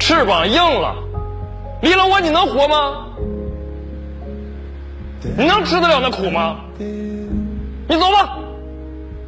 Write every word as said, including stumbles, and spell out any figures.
翅膀硬了，离了我你能活吗？你能吃得了那苦吗？你走吧。